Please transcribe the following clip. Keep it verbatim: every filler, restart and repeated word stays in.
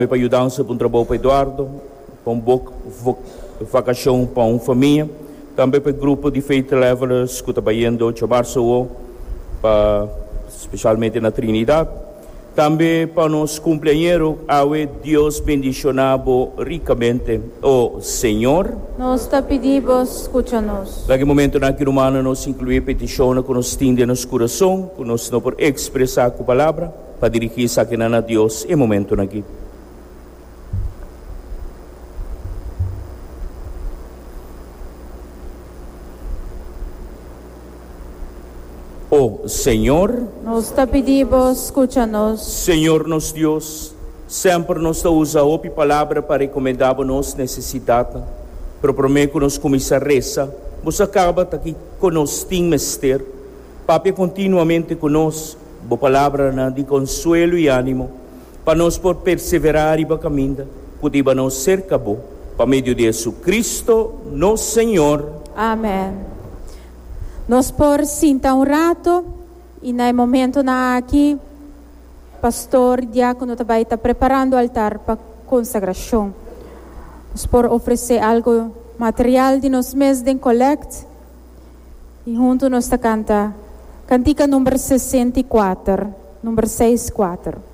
Para ajudar para um trabalho para Eduardo, para uma vacação para uma família, também para o grupo de faith levelers que está trabalhando de março, especialmente na Trinidade. Também para nos companheiros, awe Deus bendicionado ricamente, o Senhor. Nós te pedimos, escucha-nos. Naquele momento na que humana nos inclui petição que nos tende nos coração, que nos não por expressar com a palavra, para dirigir-se aqui na Deus em momento aqui. Oh Senhor, nós te pedimos, escucha-nos. Senhor nosso Deus, sempre nos usa a palavra para recomendar a nossa necessidade. Propriamente que nos começa a rezar, você acaba aqui conosco, tem mestre, papi continuamente conosco, a palavra de consuelo e ânimo, para nós por perseverar e para caminhar, poder nos ser cabo, para meio de Jesus Cristo, nosso Senhor. Amém. Nós por sinta um rato e no momento na aqui, pastor diácono também está preparando o altar para consagração. Nós por oferecer algo material de nos mês de collect e junto nós está canta cantica número sessenta e quatro, número sessenta e quatro.